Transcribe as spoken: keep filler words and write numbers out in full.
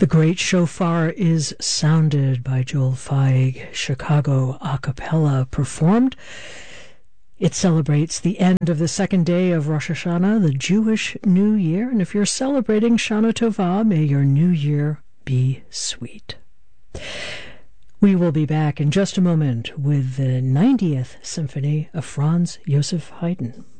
The Great Shofar is sounded by Joel Feig, Chicago a cappella performed. It celebrates the end of the second day of Rosh Hashanah, the Jewish New Year. And if you're celebrating Shana Tova, may your new year be sweet. We will be back in just a moment with the ninetieth Symphony of Franz Joseph Haydn.